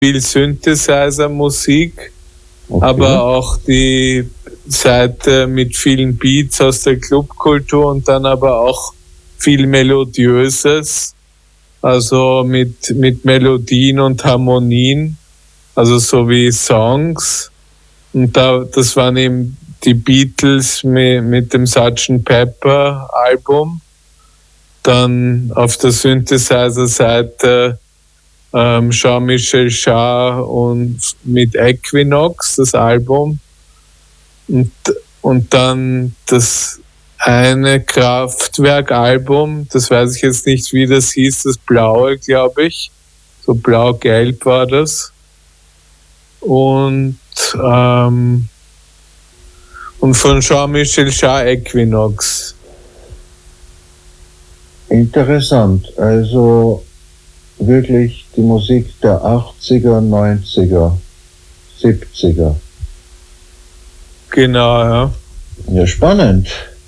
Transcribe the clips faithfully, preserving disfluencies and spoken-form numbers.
viel Synthesizer-Musik, Okay. aber auch die Seite mit vielen Beats aus der Clubkultur und dann aber auch viel Melodiöses, also mit, mit Melodien und Harmonien, also so wie Songs. Und da, das waren eben die Beatles mit, mit dem Sergeant Pepper Album. Dann auf der Synthesizer-Seite ähm, Jean-Michel Jarre und mit Equinox, das Album. Und, und dann das eine Kraftwerk-Album, das weiß ich jetzt nicht, wie das hieß, das blaue, glaube ich. So blau-gelb war das. Und, ähm, und von Jean-Michel Jarre Equinox. Interessant. Also wirklich die Musik der achtziger, neunziger, siebziger. Genau, ja. Ja, spannend.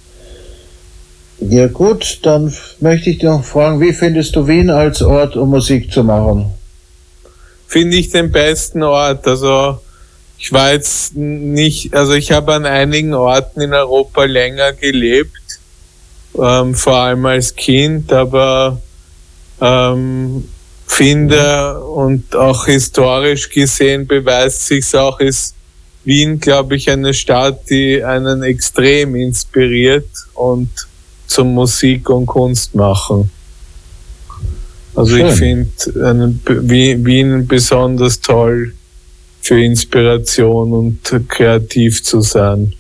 Ja gut, dann f- möchte ich dich noch fragen, wie findest du Wien als Ort, um Musik zu machen? Finde ich den besten Ort. Also ich war jetzt nicht, also ich habe an einigen Orten in Europa länger gelebt, ähm, vor allem als Kind, aber ähm, finde und auch historisch gesehen beweist sich auch, ist Wien, glaube ich, eine Stadt, die einen extrem inspiriert und zum Musik und Kunst machen. Also Schön. ich finde Wien besonders toll für Inspiration und kreativ zu sein.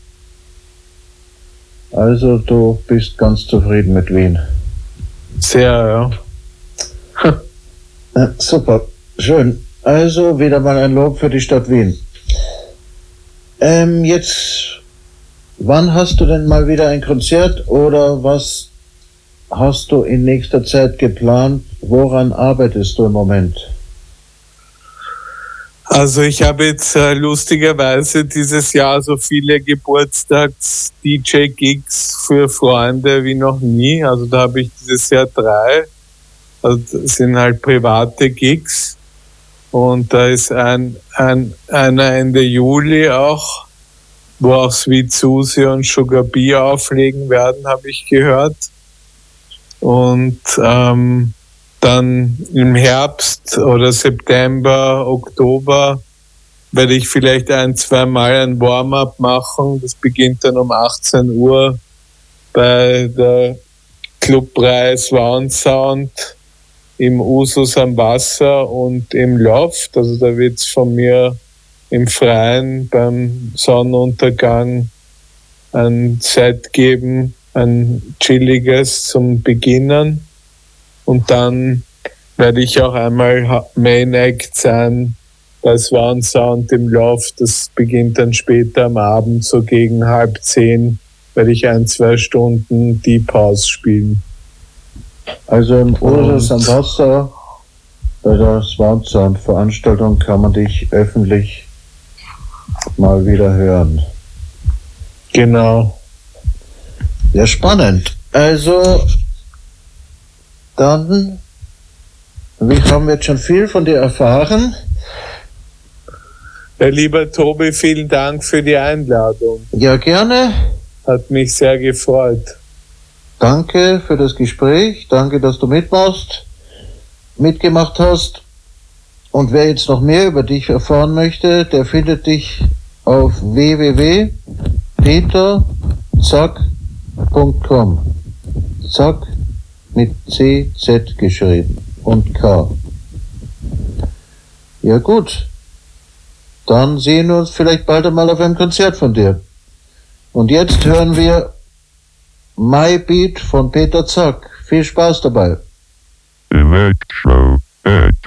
Also du bist ganz zufrieden mit Wien. Sehr, ja. Ja, super, schön. Also wieder mal ein Lob für die Stadt Wien. Ähm, jetzt, wann hast du denn mal wieder ein Konzert oder was hast du in nächster Zeit geplant? Woran arbeitest du im Moment? Also ich habe jetzt äh, lustigerweise dieses Jahr so viele Geburtstags-D J-Gigs für Freunde wie noch nie. Also da habe ich dieses Jahr drei. Also das sind halt private Gigs. Und da ist ein, ein, einer Ende Juli auch, wo auch Sweet Susie und Sugar Bee auflegen werden, habe ich gehört. Und ähm, dann im Herbst oder September, Oktober werde ich vielleicht ein, zwei Mal ein Warm-up machen. Das beginnt dann um achtzehn Uhr bei der Clubreihe Swan Sound im Usus am Wasser und im Loft. Also da wird es von mir im Freien beim Sonnenuntergang ein Set geben, ein chilliges zum Beginnen. Und dann werde ich auch einmal Main Act sein bei Swan Sound im Loft. Das beginnt dann später am Abend, so gegen halb zehn, werde ich ein, zwei Stunden Deep House spielen. Also im Ursus am Und- Wasser bei der Swan Sound Veranstaltung kann man dich öffentlich mal wieder hören. Genau. Ja, spannend. Also, dann, wir haben jetzt schon viel von dir erfahren. Ja, lieber Tobi, vielen Dank für die Einladung. Ja, gerne. Hat mich sehr gefreut. Danke für das Gespräch. Danke, dass du mitmachst, mitgemacht hast. Und wer jetzt noch mehr über dich erfahren möchte, der findet dich auf w w w punkt peter zack punkt com. Zack mit C Z geschrieben und K. Ja gut, dann sehen wir uns vielleicht bald einmal auf einem Konzert von dir. Und jetzt hören wir My Beat von Peter Zack. Viel Spaß dabei. Electro Edge.